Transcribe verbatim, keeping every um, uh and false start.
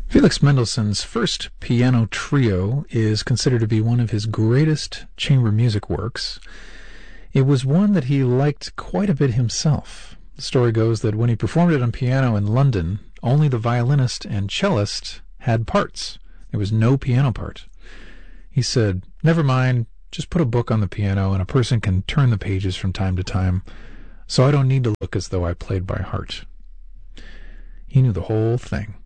Felix Mendelssohn's first piano trio is considered to be one of his greatest chamber music works. It was one that he liked quite a bit himself. The story goes that when he performed it on piano in London, only the violinist and cellist had parts. There was no piano part. He said, "Never mind, just put a book on the piano and a person can turn the pages from time to time, so I don't need to look as though I played by heart." He knew the whole thing.